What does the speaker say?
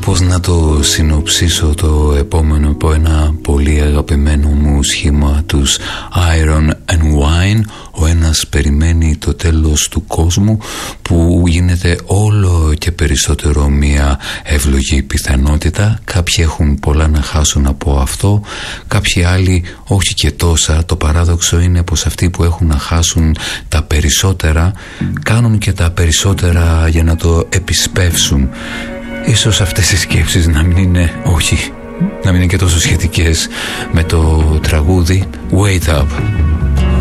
Πώς να το συνοψίσω το επόμενο από ένα πολύ αγαπημένο μου σχήμα, τους Iron and Wine. Ο ένας περιμένει το τέλος του κόσμου, που γίνεται όλο και περισσότερο μια εύλογη πιθανότητα. Κάποιοι έχουν πολλά να χάσουν από αυτό, κάποιοι άλλοι όχι και τόσα. Το παράδοξο είναι πως αυτοί που έχουν να χάσουν τα περισσότερα κάνουν και τα περισσότερα για να το επισπεύσουν. Ίσως αυτές οι σκέψεις να μην είναι, όχι, να μην είναι και τόσο σχετικές με το τραγούδι Wait Up.